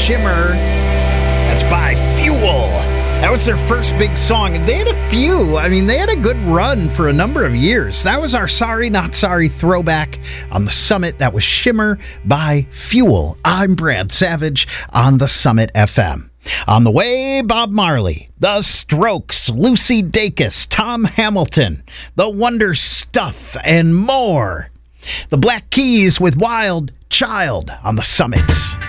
Shimmer. That's by Fuel. That was their first big song. They had a few. I mean, they had a good run for a number of years. That was our Sorry Not Sorry throwback on the Summit. That was Shimmer by Fuel. I'm Brad Savage on the Summit FM. On the way, Bob Marley, The Strokes, Lucy Dacus, Tom Hamilton, The Wonder Stuff, and more. The Black Keys with Wild Child on the Summit.